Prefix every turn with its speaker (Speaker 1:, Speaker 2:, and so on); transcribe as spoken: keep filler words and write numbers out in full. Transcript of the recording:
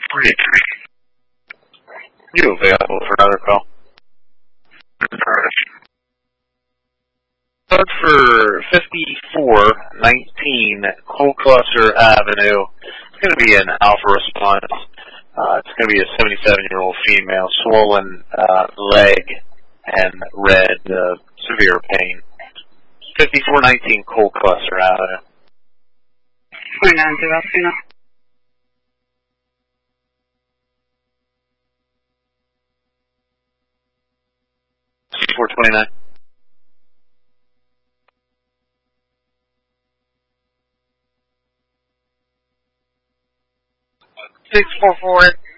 Speaker 1: You available for another call? Code for fifty-four nineteen Colcluster Avenue. It's going to be an alpha response. Uh, it's going to be a seventy-seven-year-old female, swollen uh, leg and red, uh, severe pain. fifty-four nineteen Colcluster Avenue.
Speaker 2: twenty-nine zero, Cena.
Speaker 1: four twenty-nine.
Speaker 2: six four four